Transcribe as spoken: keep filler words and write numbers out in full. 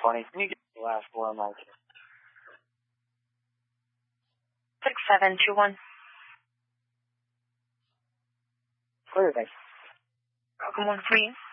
twenty. Can you get the last four on my case? six seven two one. Clear, thanks. Welcome one three.